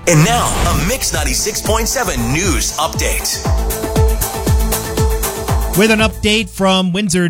And now, a Mix 96.7 news update. With an update from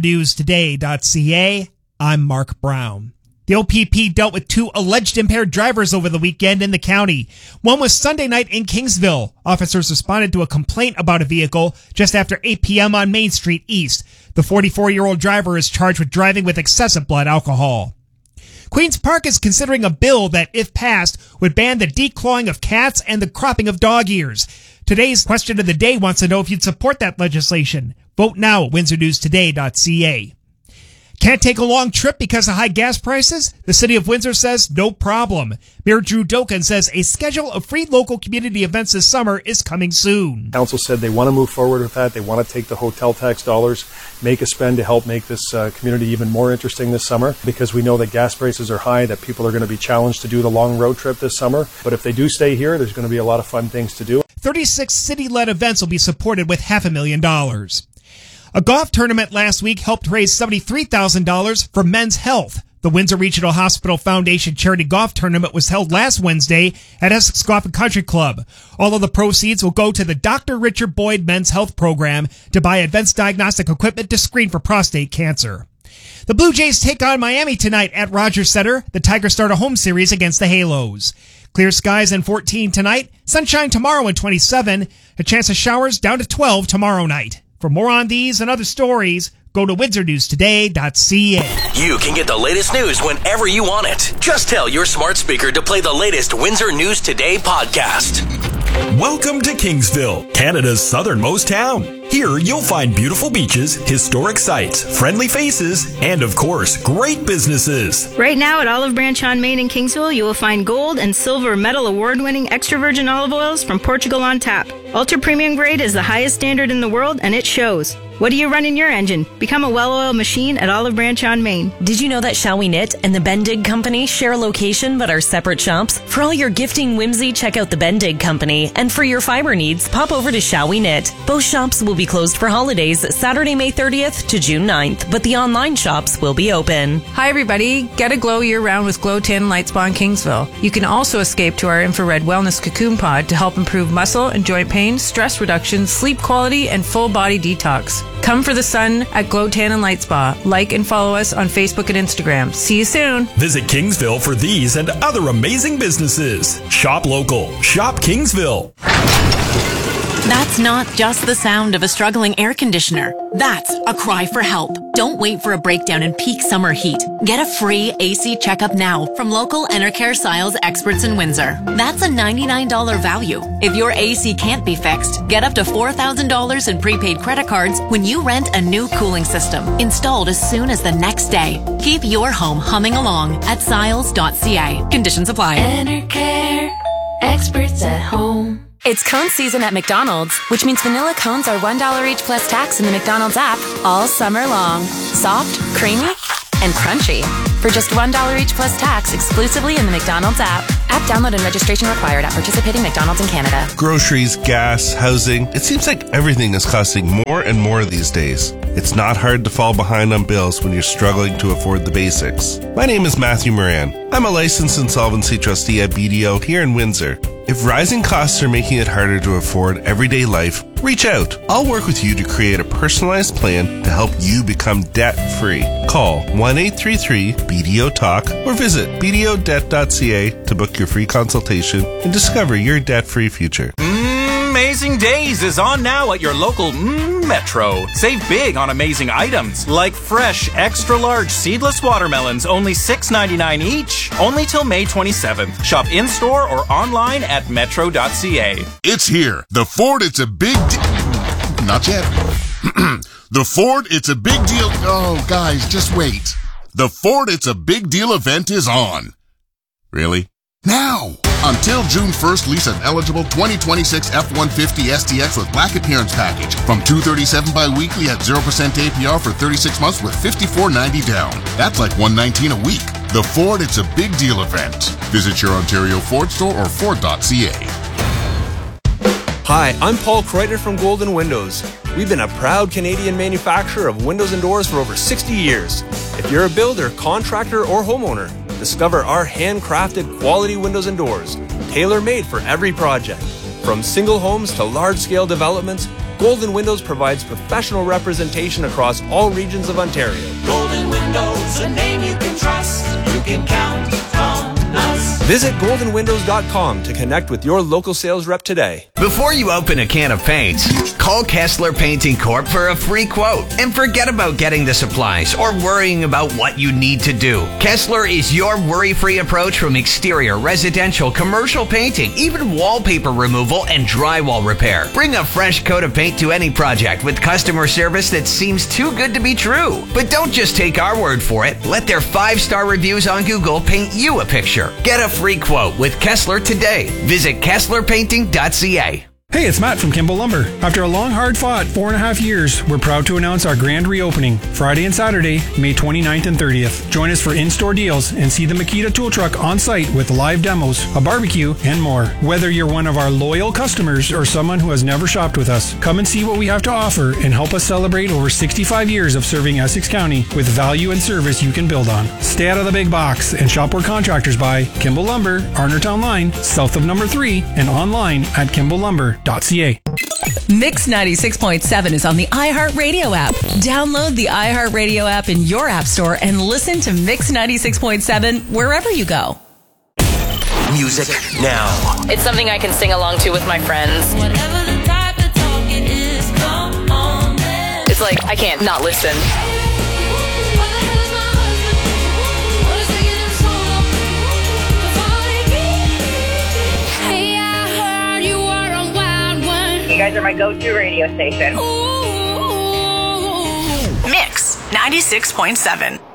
WindsorNewsToday.ca, I'm Mark Brown. The OPP dealt with 2 alleged impaired drivers over the weekend in the county. One was Sunday night in Kingsville. Officers responded to a complaint about a vehicle just after 8 p.m. on Main Street East. The 44-year-old driver is charged with driving with excessive blood alcohol. Queen's Park is considering a bill that, if passed, would ban the declawing of cats and the cropping of dog ears. Today's question of the day wants to know if you'd support that legislation. Vote now at WindsorNewsToday.ca. Can't take a long trip because of high gas prices? The city of Windsor says no problem. Mayor Drew Doken says a schedule of free local community events this summer is coming soon. Council said they want to move forward with that. They want to take the hotel tax dollars, make a spend to help make this community even more interesting this summer, because we know that gas prices are high, that people are going to be challenged to do the long road trip this summer. But if they do stay here, there's going to be a lot of fun things to do. 36 city-led events will be supported with $500,000. A golf tournament last week helped raise $73,000 for Men's Health. The Windsor Regional Hospital Foundation charity golf tournament was held last Wednesday at Essex Golf and Country Club. All of the proceeds will go to the Dr. Richard Boyd Men's Health Program to buy advanced diagnostic equipment to screen for prostate cancer. The Blue Jays take on Miami tonight at Rogers Center. The Tigers start a home series against the Halos. Clear skies and 14 tonight. Sunshine tomorrow and 27. A chance of showers down to 12 tomorrow night. For more on these and other stories, go to WindsorNewsToday.ca. You can get the latest news whenever you want it. Just tell your smart speaker to play the latest Windsor News Today podcast. Welcome to Kingsville, Canada's southernmost town. Here you'll find beautiful beaches, historic sites, friendly faces, and of course, great businesses. Right now at Olive Branch on Main in Kingsville, you will find gold and silver medal award-winning extra virgin olive oils from Portugal on tap. Ultra premium grade is the highest standard in the world, and it shows. What do you run in your engine? Become a well-oiled machine at Olive Branch on Main. Did you know that Shall We Knit and the Bendig Company share a location but are separate shops? For all your gifting whimsy, check out the Bendig Company. And for your fiber needs, pop over to Shall We Knit. Both shops will be closed for holidays Saturday, May 30th to June 9th, but the online shops will be open. Hi everybody, get a glow year-round with Glow Tin Light Spa in Kingsville. You can also escape to our infrared wellness cocoon pod to help improve muscle and joint pain, stress reduction, sleep quality, and full body detox. Come for the sun at Glow Tan and Light Spa. Like and follow us on Facebook and Instagram. See you soon. Visit Kingsville for these and other amazing businesses. Shop local. Shop Kingsville. That's not just the sound of a struggling air conditioner. That's a cry for help. Don't wait for a breakdown in peak summer heat. Get a free AC checkup now from local Enercare Siles experts in Windsor. That's a $99 value. If your AC can't be fixed, get up to $4,000 in prepaid credit cards when you rent a new cooling system, installed as soon as the next day. Keep your home humming along at siles.ca. Conditions apply. Enercare, experts at home. It's cone season at McDonald's, which means vanilla cones are $1 each plus tax in the McDonald's app all summer long. Soft, creamy, and crunchy. For just $1 each plus tax exclusively in the McDonald's app. App download and registration required at participating McDonald's in Canada. Groceries, gas, housing. It seems like everything is costing more and more these days. It's not hard to fall behind on bills when you're struggling to afford the basics. My name is Matthew Moran. I'm a licensed insolvency trustee at BDO here in Windsor. If rising costs are making it harder to afford everyday life, reach out. I'll work with you to create a personalized plan to help you become debt-free. Call 1-833-BDO-TALK or visit bdodebt.ca to book your free consultation and discover your debt-free future. Amazing Days is on now at your local Metro. Save big on amazing items like fresh, extra-large seedless watermelons, only $6.99 each. Only till May 27th. Shop in-store or online at metro.ca. It's here. The Ford It's a Big Not yet. The Ford It's a Big Deal... Oh, guys, just wait. The Ford It's a Big Deal event is on. Really? Now! Until June 1st, lease an eligible 2026 F-150 STX with black appearance package from $237 bi-weekly at 0% APR for 36 months with $54.90 down. That's like $119 a week. The Ford It's a Big Deal event. Visit your Ontario Ford store or Ford.ca. Hi, I'm Paul Kreuter from Golden Windows. We've been a proud Canadian manufacturer of windows and doors for over 60 years. If you're a builder, contractor, or homeowner, Discover our handcrafted quality windows and doors, tailor-made for every project. From single homes to large-scale developments, Golden Windows provides professional representation across all regions of Ontario. Golden Windows, a name you can trust. You can count on us. Visit goldenwindows.com to connect with your local sales rep today. Before you open a can of paints, call Kessler Painting Corp for a free quote and forget about getting the supplies or worrying about what you need to do. Kessler is your worry-free approach from exterior, residential, commercial painting, even wallpaper removal and drywall repair. Bring a fresh coat of paint to any project with customer service that seems too good to be true. But don't just take our word for it. Let their 5-star reviews on Google paint you a picture. Get a free quote with Kessler today. Visit KesslerPainting.ca. Hey, it's Matt from Kimball Lumber. After a long, hard-fought 4.5 years, we're proud to announce our grand reopening, Friday and Saturday, May 29th and 30th. Join us for in-store deals and see the Makita tool truck on site with live demos, a barbecue, and more. Whether you're one of our loyal customers or someone who has never shopped with us, come and see what we have to offer and help us celebrate over 65 years of serving Essex County with value and service you can build on. Stay out of the big box and shop where contractors buy. Kimball Lumber, Arnertown Line, south of number 3, and online at KimballLumber.ca. Mix 96.7 is on the iHeartRadio app. Download the iHeartRadio app in your app store and listen to Mix 96.7 wherever you go. Music now. It's something I can sing along to with my friends. It's like I can't not listen. You guys are my go-to radio station. Mix 96.7.